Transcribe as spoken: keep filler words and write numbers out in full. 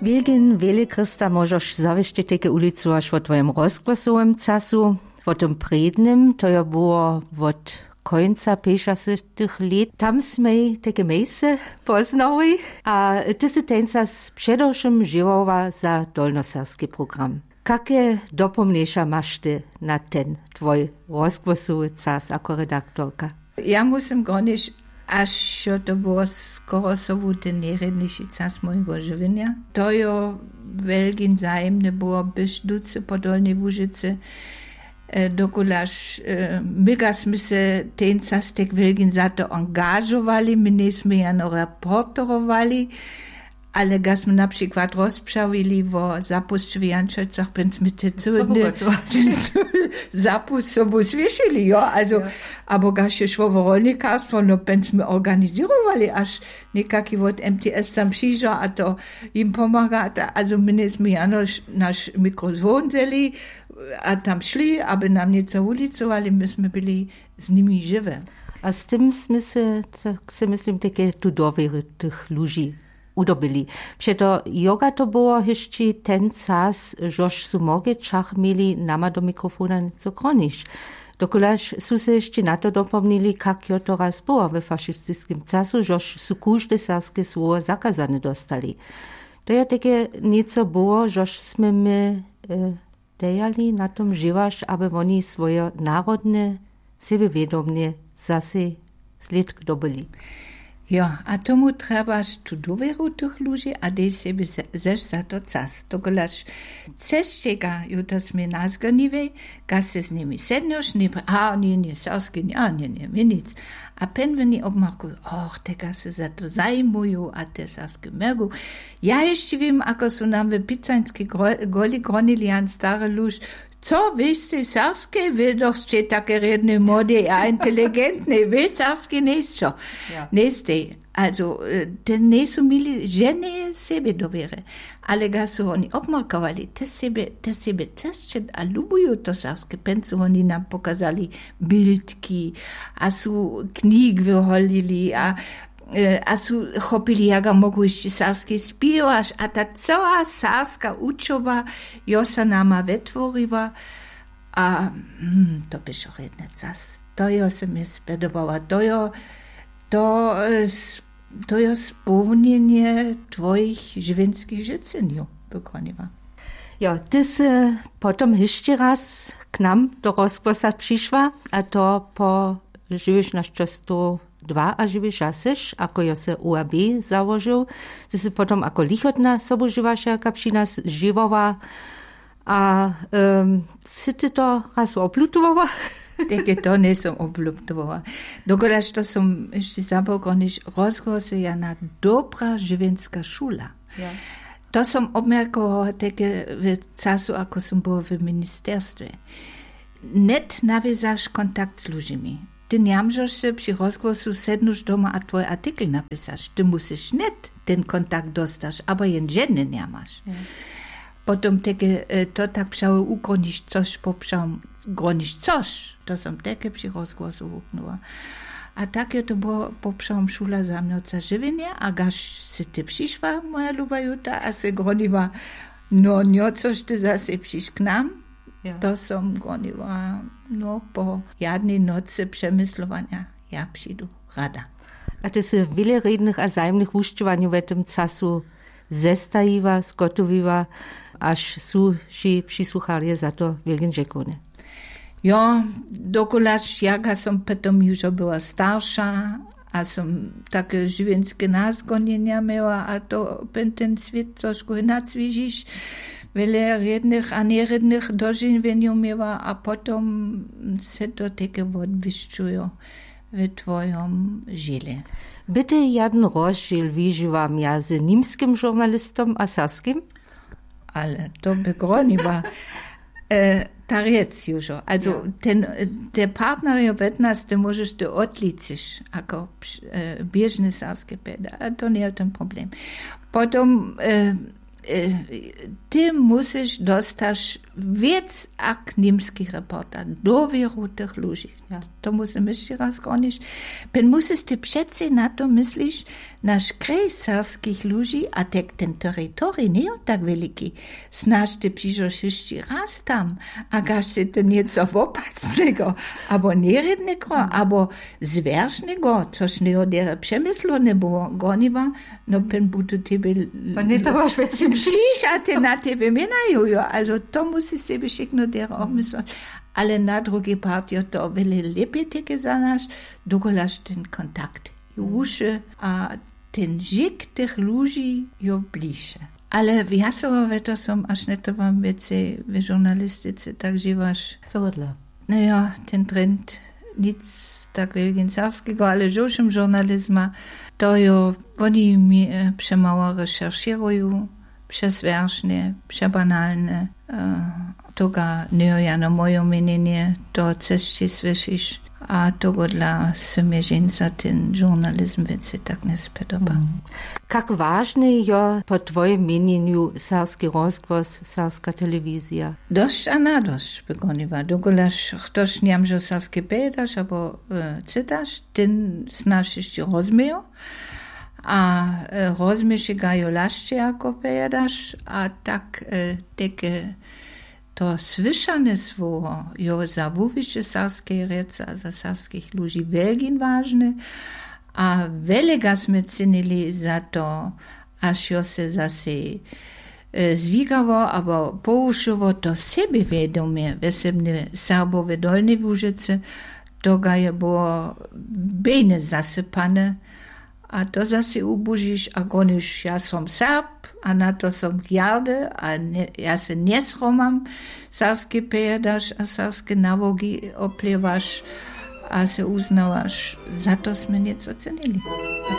Wielgin Wielikrista możesz zawieźć takie ulicu aż w twoim rozgłosowym czasu, w tym prednym, to ja było od końca pięćdziesiątych lat. Tam sme takie miejsce poznali, a ty si tenca przedewším živova za dolnoserski program. Jakie dopomniejsza masz ty na ten twój rozgłosowy czas jako redaktorka? Ja musim gonić, aż to było skoro sobą ten najredniejszy czas mojego żywienia. To jo wielkim zajemne było być duce po Dolnej Łużycy, dokulaż my gasmy se ten czas tak wielkim za to angażowali, my nieśmy jano reporterowali, ale gasmy na przykład rozprzawili o zapuszczu w Janczewcach, będziemy te cudne zapust sobą słyszeli, jo, also, ja. Aber gaście szło w rolnikarstwo, no będziemy organizowali, aż niekaki od M T S tam przyjdzie, a to im pomaga, also my nieśmy jano nasz mikrofon wzięli, a tam szli, aby nam nieco ulicowali, myśmy byli z nimi żywe. A z tym jsme se, tak si myslím, takie tu dověry tych ludzi udobili. Przeto joga to było jeszcze ten czas, żeż su mogę czach mieli nama do mikrofona nieco kronić. Dokulaż su se jeszcze na to dopomnili, jak jo to raz było we fašistickim czasu, żeż su każde serskie słowo zakazane dostali. To je takie nieco było, żeż sme my e, dejali na tom żywasz, aby oni swoje narodne, sebevědomne zase sled dobili. Ja, a tomu trebaš tu doveru tych ludzi, a dej sebe zeš za to czas. Dokolaż ceszczega, jutro sme nazganiwej, gaz se z nimi sednoš, nie, a nie, nie, sarskie, nie, a nie, nie, my nic. A pen oni obmarkują, och, te gaz se za to zajmują, a te sarskie mergu. Ja jeszcze wiem, ako su nam w pizzańskiej goli gronili an stare luż, co, wiesz, ty sarskie, wy doście takie redne mody, a inteligentne, wy sarskie nieco. Ja. Neste, also, te nie su mieli żadnej sebe dowiere, ale ga su oni obmarkowali, te sebe, te sebe ceszcze, a lubują to sarskie, pen su oni nam pokazali bildki, a su knig wyholili, a a su chopili, jaga mogu jeszcze sarskie śpiewasz, a ta cała sarska uczowa josa nama wytworiła, a mm, to byś redny czas. To jo se mi spodobała, to jo, to, to jo spełnienie twoich żywienskich życzeń wykonywa. Ja, ty si potom jeszcze raz k nam do rozgłosa przyszła, a to po żywisz na szczęstu dwa a żywy šaseš, ako jo se U A B założył, ty si potom ako lichotna sobożywaša kapšina živova a um, si ty to raz oplutowała? Takie to nie są oplutowała. Dokolaż to są jeszcze zabogonić rozgłosy jana dobra żywienska szula. Ja. To są obmerkowały takie w czasu, ako są było w ministerstwie. Net nawiązasz kontakt z ludźmi. Ty nie możesz się przy rozgłosu sednąć doma a twój artykel napisać. Ty musisz net ten kontakt dostać, aber jen żadny nie masz. Ja. Potem takie, to tak pszczały ugronić coś, poprzał gronić coś. To są takie przy rozgłosu uknęła. A takie to było poprzał szula za mną za żywienie, a gaż się ty przyszła, moja luba Juta, a się groniła, no nie coś ty zase przysz k nam. Ja. To są goniła, no po jednej nocy przemyslowania, ja przyjdu rada. A ty się wiele rednych a zajemnych uszczywaniu w tym czasu zestajiwa, zgotowiła, aż su się przysłuchali za to wielkim dziękuję. Ja, dokolaż jaka som potom już była starsza, a som takie żywienskie nazgonienia miała, a to ten świat troszkę inaczej widzisz, wiele rednych a nierednych dożywieniów miała, a potom se to takie odwyszczują w twoim życiu. Bitte jeden rozdziel wyżywa między niemskim żurnalistom a serskim? Ale to by groniła. e, ta rec już. Also ja. ten, der partner je petnaest, ty możesz to odliczyć jako e, bieżny serskie peda, a to nie jest ten problem. Potom e, ty musisz dostać wiec jak niemski reporter, dowieru tych ludzi. Ja. To musimy jeszcze raz gonić. Ben musisz ty przecie na to myślisz, nasz kraj sarskich ludzi, a tak ten terytory nie jest tak wielki. Znasz ty przyjdziesz jeszcze raz tam, a gasz ty nieco opacnego, albo nierednego, albo zwierzchnego, coś nie odere przemyslu nie było goniwa, no ben budu tebe... Pan nie to masz więcej Dziś, a ty na tebe minają, also to musisz sobie všechno dere obmyslet. Ale na drugi part je to vele lepiej ty gesagt, dogolaš ten kontakt. Juše, a ten žik tych ludzi jo bliže. Ale ja sobie to som až ne to vám věci v žurnalistice, tak živaš. Co odla? No ja, ten trend, nic tak wielgincarskiego, ale žošem žurnalizma, to jo, oni mi przemało recherchirują, przezwierzchnie, przebanalne. Toga nie ja na moje mienienie, to ceście słyszysz, a togo dla semieżynca ten żurnalizm więcej tak nie spodoba. Mm. Jak ważny jest po twoim mienieniu sarski rozgłos, sarska telewizja? Dość a na dość wykonywa. Dogolasz ktoś nie wiem, że sarskie pedasz albo e, cytasz, ten znasz jeszcze rozmieją, a e, rozmiesz ga jo laszcie jako pedasz, a tak e, takie to słyszane słowo jo za wówisze sarskie rece, a za sarskich ludzi wielgin ważne, a velega sme cenili za to, aż jo se zase e, zwigało, albo poušovo to sebevedomie vesebne Serbowe Dolnej Łużyce, to ga je było bejne zasypane, a to zase ubužiš, a goniš, ja som Serb, a na to som gjarde, a ne, ja se ne sromam, sarske pejedaš, a sarske navogi opljevaš, a se uznavaš, zato sme nieco cenili.